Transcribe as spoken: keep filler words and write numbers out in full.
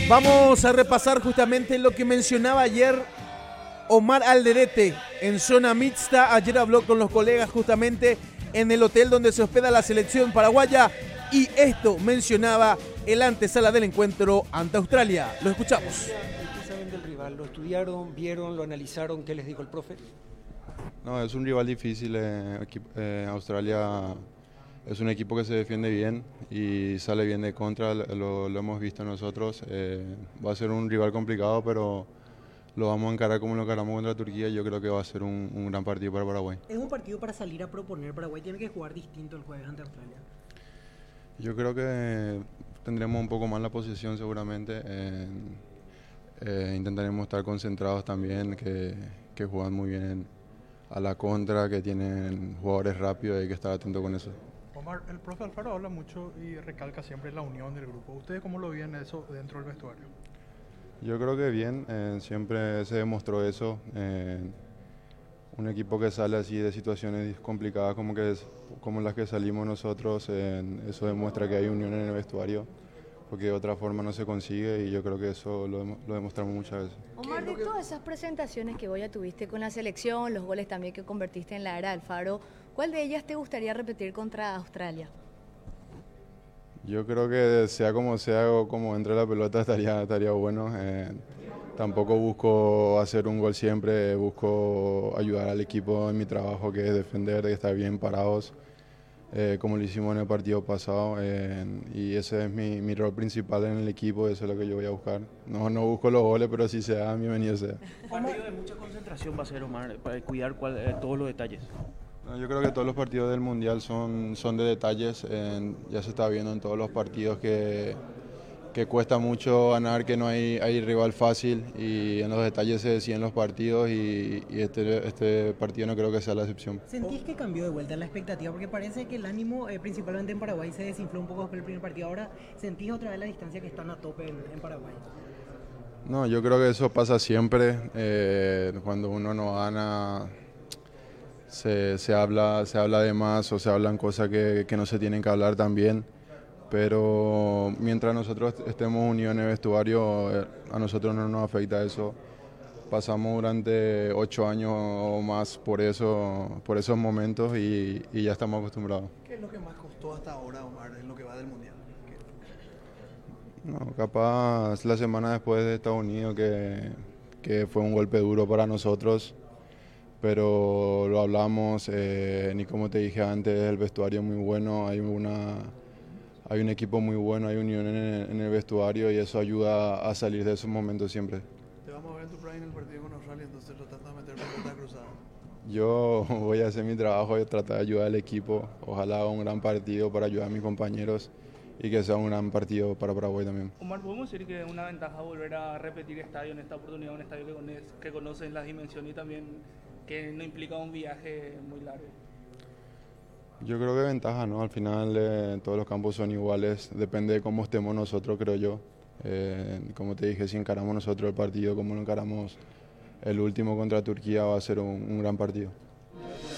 Vamos a repasar justamente lo que mencionaba ayer Omar Alderete en zona mixta. Ayer habló con los colegas justamente en el hotel donde se hospeda la selección paraguaya y esto mencionaba el antesala del encuentro ante Australia. Lo escuchamos. ¿Qué saben del rival? ¿Lo estudiaron, vieron, lo analizaron? ¿Qué les dijo el profe? No, es un rival difícil. Eh, eh, Australia es un equipo que se defiende bien y sale bien de contra, lo, lo hemos visto nosotros. Eh, va a ser un rival complicado, pero lo vamos a encarar como lo encaramos contra Turquía. Yo creo que va a ser un, un gran partido para Paraguay. Es un partido para salir a proponer. Paraguay tiene que jugar distinto el jueves ante Australia. Yo creo que tendremos un poco más la posesión seguramente. Eh, eh, intentaremos estar concentrados también, que, que juegan muy bien a la contra, que tienen jugadores rápidos y hay que estar atento con eso. Omar, el profe Alfaro habla mucho y recalca siempre la unión del grupo. ¿Ustedes cómo lo ven eso dentro del vestuario? Yo creo que bien, eh, siempre se demostró eso. Eh, un equipo que sale así de situaciones complicadas como, que es, como las que salimos nosotros, eh, eso demuestra que hay unión en el vestuario, porque de otra forma no se consigue y yo creo que eso lo, lo demostramos muchas veces. Omar, de todas esas presentaciones que vos ya tuviste con la selección, los goles también que convertiste en la era Alfaro, ¿cuál de ellas te gustaría repetir contra Australia? Yo creo que sea como sea o como entre la pelota estaría, estaría bueno. Eh, tampoco busco hacer un gol siempre, busco ayudar al equipo en mi trabajo, que es defender, de estar bien parados, eh, como lo hicimos en el partido pasado. Eh, y ese es mi, mi rol principal en el equipo, eso es lo que yo voy a buscar. No, no busco los goles, pero si se da, bienvenido sea. Un partido de mucha concentración va a ser, Omar, para cuidar cual, eh, todos los detalles. No, yo creo que todos los partidos del Mundial son, son de detalles. Eh, ya se está viendo en todos los partidos que, que cuesta mucho ganar, que no hay, hay rival fácil y en los detalles se deciden los partidos y, y este, este partido no creo que sea la excepción. ¿Sentís que cambió de vuelta la expectativa? Porque parece que el ánimo, eh, principalmente en Paraguay, se desinfló un poco después del primer partido. Ahora, ¿sentís otra vez la distancia que están a tope en, en Paraguay? No, yo creo que eso pasa siempre. Eh, cuando uno no gana, se, se, habla, se habla de más o se hablan cosas que, que no se tienen que hablar también. Pero mientras nosotros estemos unidos en el vestuario, eh, a nosotros no nos afecta eso. Pasamos durante ocho años o más por, eso, por esos momentos y, y ya estamos acostumbrados. ¿Qué es lo que más costó hasta ahora, Omar, en lo que va del Mundial? No, capaz la semana después de Estados Unidos, que, que fue un golpe duro para nosotros, pero lo hablamos, eh, ni como te dije antes, el vestuario es muy bueno, hay, una, hay un equipo muy bueno, hay unión en el, en el vestuario y eso ayuda a salir de esos momentos siempre. Te vamos a ver en tu prime en el partido con Australia, entonces tratando de meter pelota cruzada. Yo voy a hacer mi trabajo y tratar de ayudar al equipo, ojalá haga un gran partido para ayudar a mis compañeros y que sea un gran partido para Paraguay también. Omar, ¿podemos decir que es una ventaja volver a repetir estadio en esta oportunidad, un estadio que, conoce, que conocen las dimensiones y también que no implica un viaje muy largo? Yo creo que ventaja, ¿no? Al final eh, todos los campos son iguales, depende de cómo estemos nosotros, creo yo. Eh, como te dije, si encaramos nosotros el partido como lo encaramos el último contra Turquía, va a ser un, un gran partido.